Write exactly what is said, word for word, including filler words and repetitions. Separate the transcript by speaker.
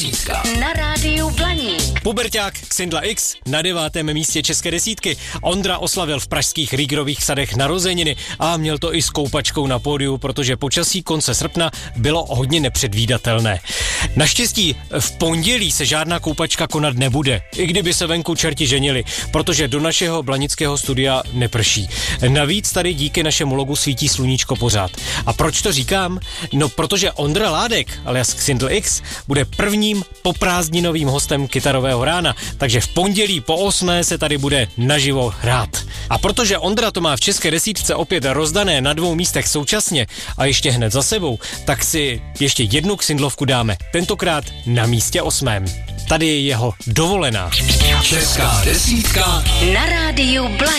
Speaker 1: desítka
Speaker 2: na rádiu Blaník.
Speaker 3: Puberťák Xindla X na devátém místě české desítky. Ondra oslavil v pražských Rýgrových sadech narozeniny a měl to i s koupačkou na pódiu, protože počasí konce srpna bylo hodně nepředvídatelné. Naštěstí v pondělí se žádná koupačka konat nebude, i kdyby se venku čerti ženili, protože do našeho blanického studia neprší. Navíc tady díky našemu logu svítí sluníčko pořád. A proč to říkám? No, protože Ondra Ládek, alias Xindl X, bude prvním poprázdninovým hostem Kytarového rána, takže v pondělí po osmé se tady bude naživo hrát. A protože Ondra to má v české desítce opět rozdané na dvou místech současně a ještě hned za sebou, tak si ještě jednu Xindlovku dáme, tentokrát na místě osmém. Tady je jeho Dovolená.
Speaker 1: Česká desítka
Speaker 2: Na rádiu Blaník.